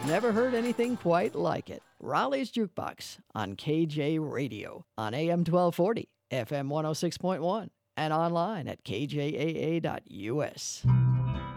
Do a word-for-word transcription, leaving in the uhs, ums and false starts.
never heard anything quite like it. Raleigh's Jukebox on K J Radio on A M twelve forty, F M one oh six point one, and online at k j a a dot u s.